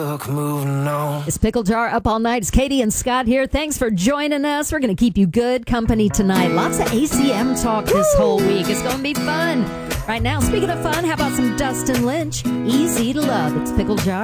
Moving on. It's Pickle Jar Up All Night. It's Katie and Scott here. Thanks for joining us. We're going to keep you good company tonight. Lots of ACM talk this whole week. It's going to be fun. Right now, speaking of fun, how about some Dustin Lynch? Easy to Love. It's Pickle Jar.